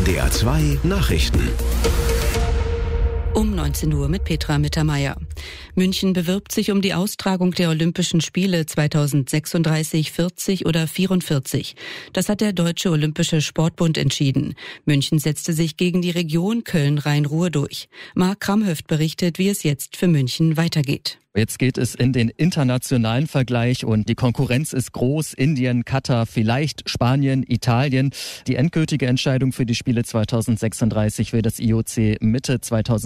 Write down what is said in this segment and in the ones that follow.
NDR 2 Nachrichten. Um 19 Uhr mit Petra Mittermeier. München bewirbt sich um die Austragung der Olympischen Spiele 2036, 40 oder 44. Das hat der Deutsche Olympische Sportbund entschieden. München setzte sich gegen die Region Köln-Rhein-Ruhr durch. Marc Kramhöft berichtet, wie es jetzt für München weitergeht. Jetzt geht es in den internationalen Vergleich und die Konkurrenz ist groß. Indien, Katar, vielleicht Spanien, Italien. Die endgültige Entscheidung für die Spiele 2036 will das IOC Mitte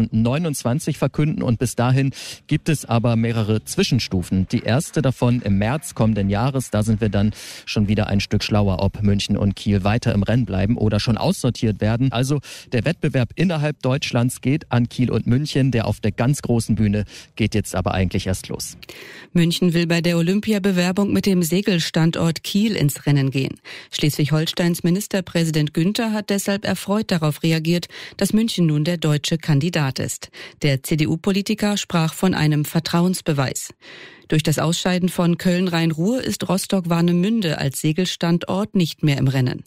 2029 verkünden und bis dahin gibt es aber mehrere Zwischenstufen. Die erste davon im März kommenden Jahres. Da sind wir dann schon wieder ein Stück schlauer, ob München und Kiel weiter im Rennen bleiben oder schon aussortiert werden. Also der Wettbewerb innerhalb Deutschlands geht an Kiel und München. Der auf der ganz großen Bühne geht jetzt aber eigentlich erst los. München will bei der Olympiabewerbung mit dem Segelstandort Kiel ins Rennen gehen. Schleswig-Holsteins Ministerpräsident Günther hat deshalb erfreut darauf reagiert, dass München nun der deutsche Kandidat ist. Der CDU-Politiker sprach von einem Vertrauensbeweis. Durch das Ausscheiden von Köln-Rhein-Ruhr ist Rostock-Warnemünde als Segelstandort nicht mehr im Rennen.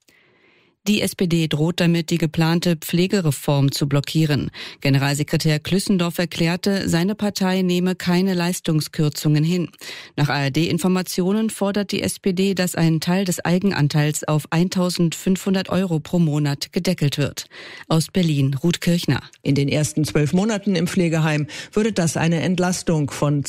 Die SPD droht damit, die geplante Pflegereform zu blockieren. Generalsekretär Klüssendorf erklärte, seine Partei nehme keine Leistungskürzungen hin. Nach ARD-Informationen fordert die SPD, dass ein Teil des Eigenanteils auf 1.500 € pro Monat gedeckelt wird. Aus Berlin, Ruth Kirchner. In den ersten 12 Monaten im Pflegeheim würde das eine Entlastung von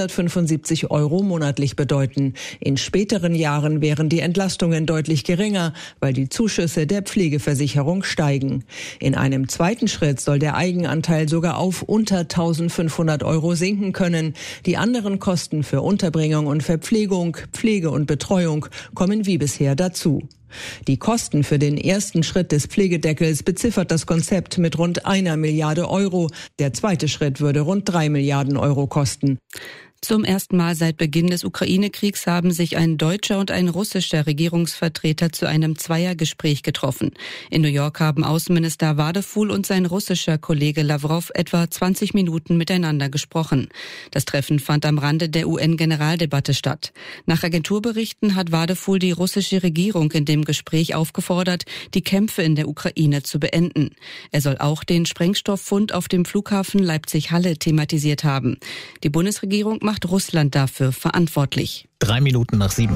275 € monatlich bedeuten. In späteren Jahren wären die Entlastungen deutlich geringer, weil die Zuschüsse der Pflegeversicherung steigen. In einem zweiten Schritt soll der Eigenanteil sogar auf unter 1.500 € sinken können. Die anderen Kosten für Unterbringung und Verpflegung, Pflege und Betreuung kommen wie bisher dazu. Die Kosten für den ersten Schritt des Pflegedeckels beziffert das Konzept mit rund 1 Milliarde €. Der zweite Schritt würde rund 3 Milliarden € kosten. Zum ersten Mal seit Beginn des Ukraine-Kriegs haben sich ein deutscher und ein russischer Regierungsvertreter zu einem Zweiergespräch getroffen. In New York haben Außenminister Wadefuhl und sein russischer Kollege Lawrow etwa 20 Minuten miteinander gesprochen. Das Treffen fand am Rande der UN-Generaldebatte statt. Nach Agenturberichten hat Wadefuhl die russische Regierung in dem Gespräch aufgefordert, die Kämpfe in der Ukraine zu beenden. Er soll auch den Sprengstofffund auf dem Flughafen Leipzig-Halle thematisiert haben. Die Bundesregierung macht Russland dafür verantwortlich. 7:03.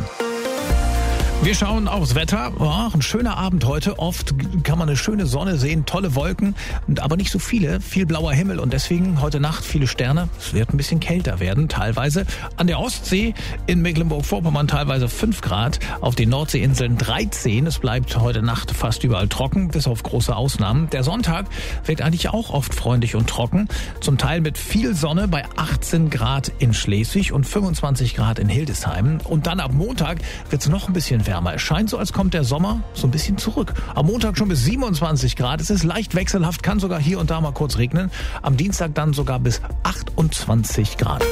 Wir schauen aufs Wetter. Oh, ein schöner Abend heute. Oft kann man eine schöne Sonne sehen, tolle Wolken, aber nicht so viele. Viel blauer Himmel und deswegen heute Nacht viele Sterne. Es wird ein bisschen kälter werden, teilweise. An der Ostsee in Mecklenburg-Vorpommern teilweise 5 Grad. Auf den Nordseeinseln 13. Es bleibt heute Nacht fast überall trocken, bis auf große Ausnahmen. Der Sonntag wird eigentlich auch oft freundlich und trocken. Zum Teil mit viel Sonne bei 18 Grad in Schleswig und 25 Grad in Hildesheim. Und dann ab Montag wird es noch ein bisschen wärmer. Es scheint so, als kommt der Sommer so ein bisschen zurück. Am Montag schon bis 27 Grad. Es ist leicht wechselhaft, kann sogar hier und da mal kurz regnen. Am Dienstag dann sogar bis 28 Grad.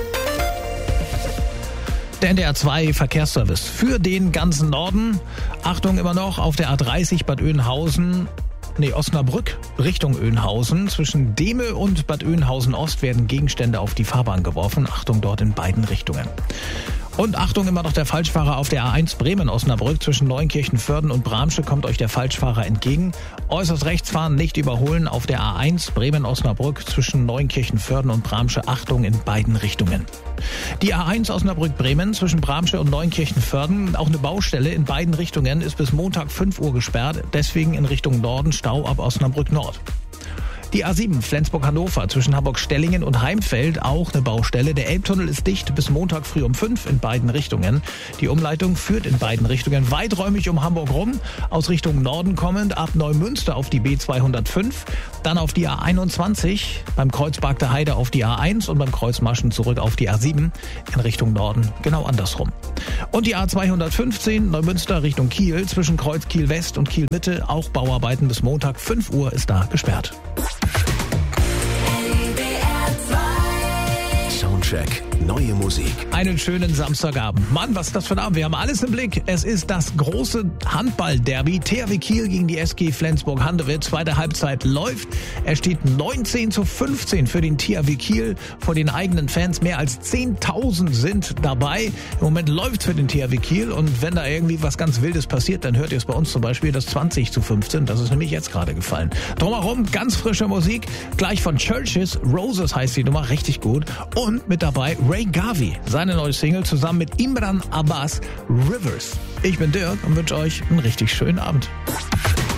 Der NDR 2 Verkehrsservice für den ganzen Norden. Achtung immer noch auf der A30 Bad Oeynhausen. Osnabrück Richtung Oeynhausen. Zwischen Dehme und Bad Oeynhausen Ost werden Gegenstände auf die Fahrbahn geworfen. Achtung dort in beiden Richtungen. Und Achtung, immer noch der Falschfahrer auf der A1 Bremen-Osnabrück. Zwischen Neunkirchen-Vörden und Bramsche kommt euch der Falschfahrer entgegen. Äußerst rechts fahren, nicht überholen auf der A1 Bremen-Osnabrück. Zwischen Neunkirchen-Vörden und Bramsche. Achtung in beiden Richtungen. Die A1 Osnabrück-Bremen zwischen Bramsche und Neunkirchen-Vörden. Auch eine Baustelle in beiden Richtungen ist bis Montag 5 Uhr gesperrt. Deswegen in Richtung Norden Stau ab Osnabrück-Nord. Die A7 Flensburg-Hannover zwischen Hamburg-Stellingen und Heimfeld, auch eine Baustelle. Der Elbtunnel ist dicht bis Montag früh um 5 in beiden Richtungen. Die Umleitung führt in beiden Richtungen weiträumig um Hamburg rum. Aus Richtung Norden kommend ab Neumünster auf die B205, dann auf die A21, beim Kreuz Bargter Heide auf die A1 und beim Kreuz Maschen zurück auf die A7 in Richtung Norden, genau andersrum. Und die A215 Neumünster Richtung Kiel zwischen Kreuz Kiel West und Kiel Mitte, auch Bauarbeiten bis Montag 5 Uhr ist da gesperrt. Soundcheck neue Musik. Einen schönen Samstagabend. Mann, was ist das für ein Abend? Wir haben alles im Blick. Es ist das große Handball-Derby. THW Kiel gegen die SG Flensburg-Handewitt. Zweite Halbzeit läuft. Es steht 19:15 für den THW Kiel vor den eigenen Fans. Mehr als 10.000 sind dabei. Im Moment läuft es für den THW Kiel. Und wenn da irgendwie was ganz Wildes passiert, dann hört ihr es bei uns zum Beispiel das 20:15. Das ist nämlich jetzt gerade gefallen. Drumherum ganz frische Musik. Gleich von Churches. Roses heißt die Nummer. Richtig gut. Und mit dabei Ray Garvey. Seine neue Single zusammen mit Imran Abbas, Rivers. Ich bin Dirk und wünsche euch einen richtig schönen Abend.